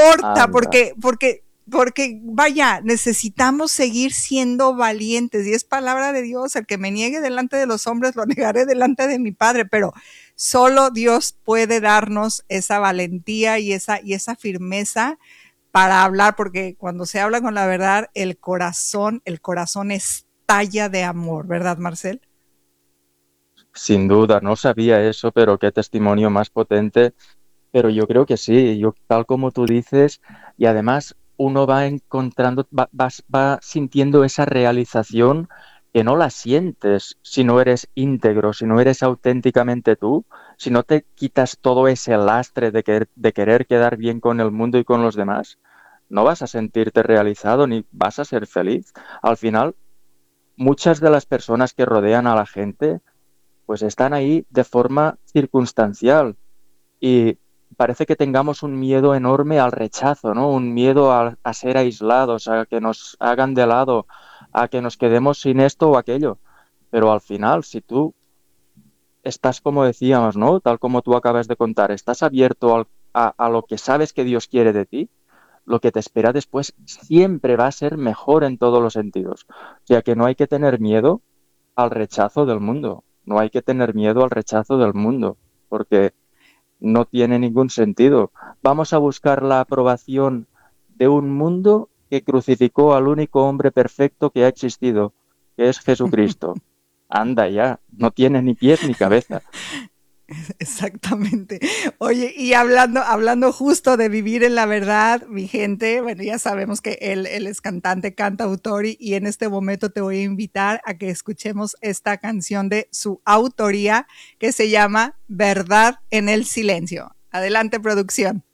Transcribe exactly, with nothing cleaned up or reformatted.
importa, Anda. porque, porque, porque, vaya, necesitamos seguir siendo valientes, y es palabra de Dios: el que me niegue delante de los hombres, lo negaré delante de mi Padre. Pero solo Dios puede darnos esa valentía y esa, y esa firmeza para hablar, porque cuando se habla con la verdad, el corazón, el corazón estalla de amor, ¿verdad, Marcel? Sin duda, no sabía eso, pero qué testimonio más potente. Pero yo creo que sí, yo tal como tú dices, y además uno va encontrando, va, vas- va sintiendo esa realización que no la sientes si no eres íntegro, si no eres auténticamente tú, si no te quitas todo ese lastre de querer, de querer quedar bien con el mundo y con los demás, no vas a sentirte realizado ni vas a ser feliz. Al final, muchas de las personas que rodean a la gente, pues están ahí de forma circunstancial y parece que tengamos un miedo enorme al rechazo, ¿no? Un miedo a, a ser aislados, a que nos hagan de lado, a que nos quedemos sin esto o aquello. Pero al final, si tú estás, como decíamos, ¿no? Tal como tú acabas de contar, estás abierto al- a, a lo que sabes que Dios quiere de ti, lo que te espera después siempre va a ser mejor en todos los sentidos. O sea que no hay que tener miedo al rechazo del mundo, no hay que tener miedo al rechazo del mundo, porque no tiene ningún sentido. Vamos a buscar la aprobación de un mundo que crucificó al único hombre perfecto que ha existido, que es Jesucristo. Anda ya, no tiene ni pies ni cabeza. Exactamente. Oye, y hablando, hablando justo de vivir en la verdad, mi gente, bueno, ya sabemos que él, él es cantante, cantautor, y, y en este momento te voy a invitar a que escuchemos esta canción de su autoría que se llama Verdad en el Silencio. Adelante, producción.